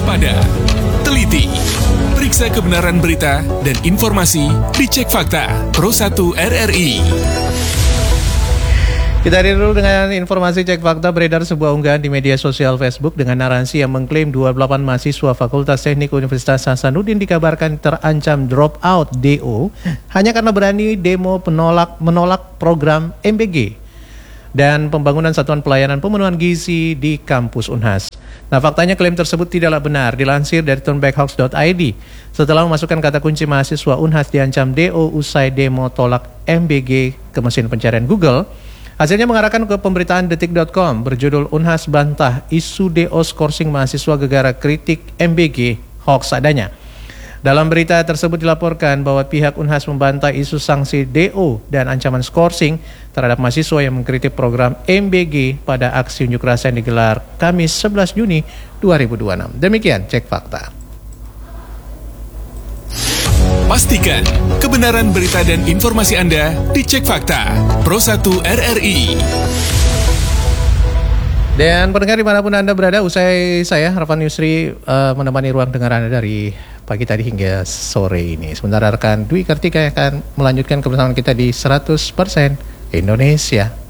waspada, teliti, periksa kebenaran berita dan informasi di Cek Fakta Pro 1 RRI. Kita hadir dulu dengan informasi Cek Fakta. Beredar sebuah unggahan di media sosial Facebook dengan narasi yang mengklaim 28 mahasiswa Fakultas Teknik Universitas Hasanuddin dikabarkan terancam drop out DO hanya karena berani demo menolak program MBG dan pembangunan satuan pelayanan pemenuhan gizi di kampus Unhas. Nah, faktanya klaim tersebut tidaklah benar. Dilansir dari turnbackhoax.id, setelah memasukkan kata kunci mahasiswa Unhas diancam DO usai demo tolak MBG ke mesin pencarian Google, hasilnya mengarahkan ke pemberitaan detik.com berjudul Unhas bantah isu DO skorsing mahasiswa gegara kritik MBG hoax adanya. Dalam berita tersebut dilaporkan bahwa pihak Unhas membantah isu sanksi DO dan ancaman skorsing terhadap mahasiswa yang mengkritik program MBG pada aksi unjuk rasa yang digelar Kamis 11 Juni 2026. Demikian Cek Fakta. Pastikan kebenaran berita dan informasi Anda di Cek Fakta Pro 1 RRI. Dan pendengar dimanapun Anda berada, usai saya Rafan Yusri menemani ruang dengar Anda dari pagi tadi hingga sore ini. Sementara rekan Dwi Kartika akan melanjutkan kebersamaan kita di 100% Indonesia.